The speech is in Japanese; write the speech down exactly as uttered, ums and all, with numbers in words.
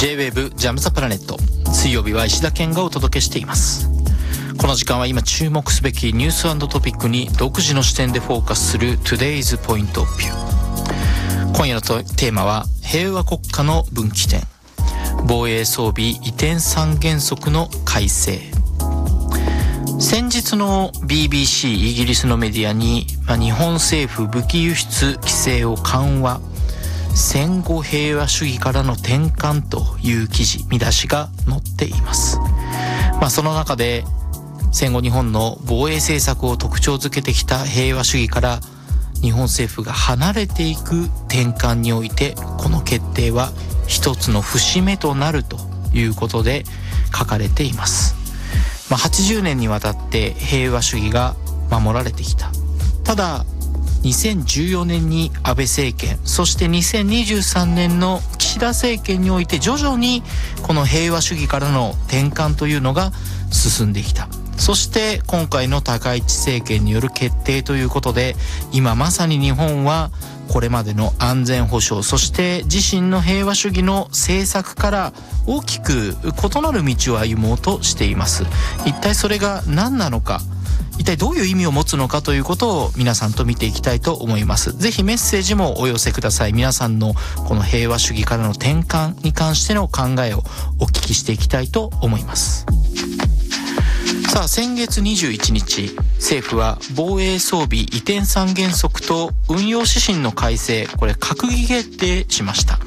ジェイウェーブ ジャムザプラネット、水曜日は石田健がお届けしています。この時間は今注目すべきニュース&トピックに独自の視点でフォーカスする Today's Point of View。 今夜のテーマは平和国家の分岐点、防衛装備移転三原則の改正。先日の ビービーシー イギリスのメディアに、まあ、日本政府武器輸出規制を緩和、戦後平和主義からの転換という記事、見出しが載っています。まあ、その中で戦後日本の防衛政策を特徴づけてきた平和主義から日本政府が離れていく転換において、この決定は一つの節目となるということで書かれています。まあ、はちじゅうねんにわたって平和主義が守られてきた。ただにせんじゅうよねんに安倍政権、そしてにせんにじゅうさんねんの岸田政権において徐々にこの平和主義からの転換というのが進んできた。そして今回の高市政権による決定ということで、今まさに日本はこれまでの安全保障、そして自身の平和主義の政策から大きく異なる道を歩もうとしています。一体それが何なのか、一体どういう意味を持つのかということを皆さんと見ていきたいと思います。ぜひメッセージもお寄せください。皆さんのこの平和主義からの転換に関しての考えをお聞きしていきたいと思います。さあ、先月にじゅういちにち、政府は防衛装備移転三原則と運用指針の改正、これ閣議決定しました。